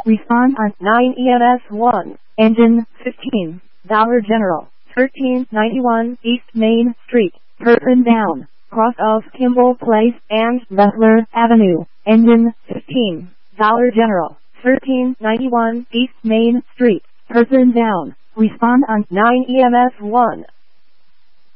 Respond on 9 EMS 1. Engine 15. Dollar General. 1391 East Main Street. Person down. Cross of Kimball Place and Butler Avenue. Engine 15. Dollar General. 1391 East Main Street. Person down. Respond on 9 EMS 1.